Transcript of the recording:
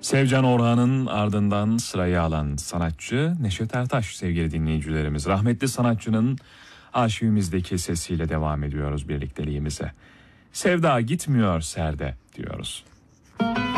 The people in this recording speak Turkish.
Sevcan Orhan'ın ardından sırayı alan sanatçı Neşet Ertaş sevgili dinleyicilerimiz. Rahmetli sanatçının arşivimizdeki sesiyle devam ediyoruz birlikteliğimize. Sevda gitmiyor serde diyoruz.